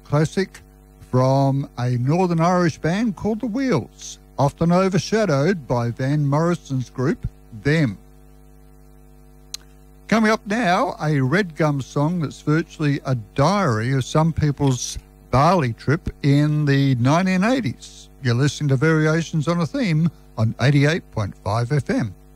classic from a Northern Irish band called The Wheels, often overshadowed by Van Morrison's group, Them. Coming up now, a Red Gum song that's virtually a diary of some people's Bali trip in the 1980s. You're listening to Variations on a Theme on 88.5 FM.